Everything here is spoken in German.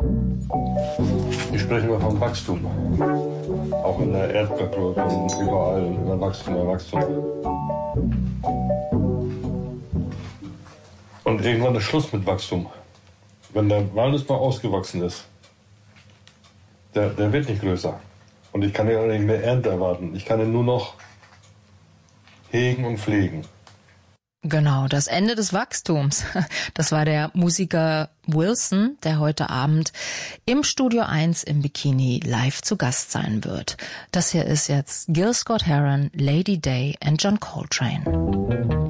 Ich spreche immer vom Wachstum. Auch in der Erdbeerproduktion, überall, immer Wachstum, immer Wachstum. Und irgendwann ist Schluss mit Wachstum. Wenn der Walnuss mal ausgewachsen ist, der wird nicht größer. Und ich kann ja auch nicht mehr Ernte erwarten. Ich kann ihn nur noch hegen und pflegen. Genau, das Ende des Wachstums. Das war der Musiker Wilson, der heute Abend im Studio 1 im Bikini live zu Gast sein wird. Das hier ist jetzt Gil Scott-Heron, Lady Day und John Coltrane.